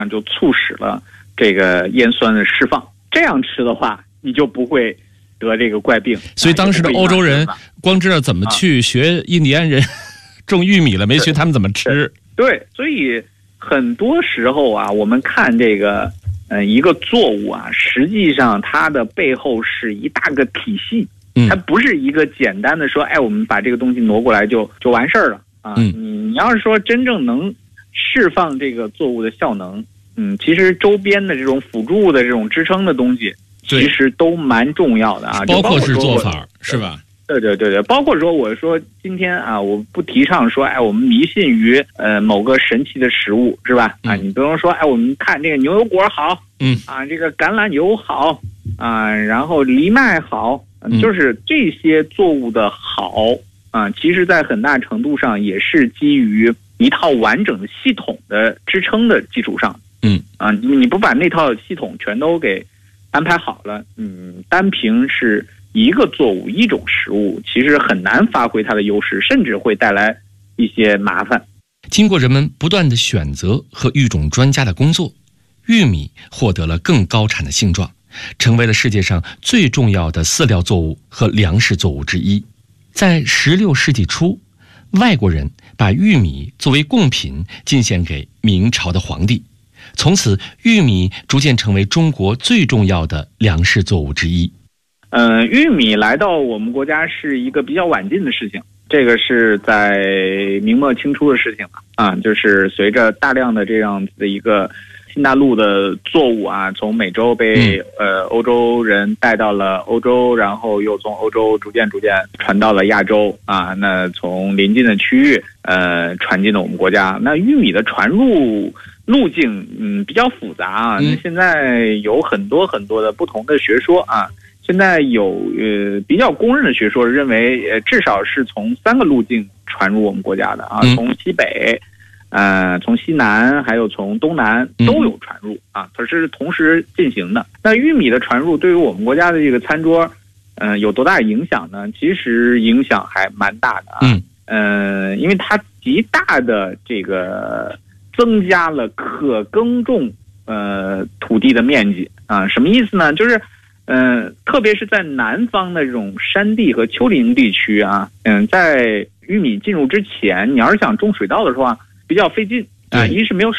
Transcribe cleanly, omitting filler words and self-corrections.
就促使了这个烟酸的释放。这样吃的话，你就不会得这个怪病。 所以当时的欧洲人光知道怎么去学印第安人种玉米了，没学他们怎么吃。 对，所以很多时候啊，我们看这个一个作物啊，实际上它的背后是一大个体系，它不是一个简单的说，哎，我们把这个东西挪过来就完事儿了啊。你要是说真正能释放这个作物的效能，其实周边的这种辅助的这种支撑的东西，其实都蛮重要的啊， 包括是做法，是吧？ 对，包括说我说今天啊，我不提倡说，哎，我们迷信于某个神奇的食物，是吧？啊，你不能说，哎，我们看这个牛油果好，这个橄榄油好啊，然后藜麦好，就是这些作物的好啊，其实在很大程度上也是基于一套完整的系统的支撑的基础上。你不把那套系统全都给安排好了，单凭是一个作物一种食物，其实很难发挥它的优势，甚至会带来一些麻烦。 经过人们不断的选择和育种专家的工作，玉米获得了更高产的性状，成为了世界上最重要的饲料作物和粮食作物之一。在16世纪初，外国人把玉米作为贡品进献给明朝的皇帝，从此玉米逐渐成为中国最重要的粮食作物之一。 玉米来到我们国家是一个比较晚近的事情，这个是在明末清初的事情了啊，就是随着大量的这样子的一个新大陆的作物啊，从美洲被欧洲人带到了欧洲，然后又从欧洲逐渐传到了亚洲啊，那从邻近的区域传进了我们国家。那玉米的传入路径比较复杂啊，现在有很多的不同的学说啊。现在有比较公认的学说认为，至少是从3个路径传入我们国家的啊，从西北，从西南，还有从东南都有传入啊，它是同时进行的。那玉米的传入对于我们国家的这个餐桌，有多大影响呢？其实影响还蛮大的啊，因为它极大的这个增加了可耕种土地的面积啊，什么意思呢？就是特别是在南方的这种山地和丘陵地区啊，在玉米进入之前，你要是想种水稻的话，比较费劲啊，一是没有